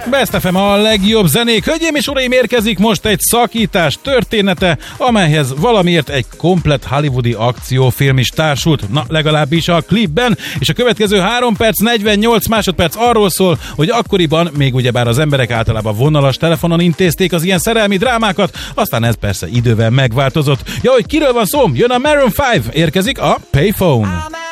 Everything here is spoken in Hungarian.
Best FM a legjobb zenék. Hölgyeim és uraim, érkezik most egy szakítás története, amelyhez valamiért egy komplett hollywoodi akciófilm is társult. Na, legalábbis a klipben, és a következő 3 perc 48 másodperc arról szól, hogy akkoriban még ugyebár az emberek általában vonalas telefonon intézték az ilyen szerelmi drámákat, aztán ez persze idővel megváltozott. Ja, hogy kiről van szó? Jön a Maroon 5, érkezik a Payphone.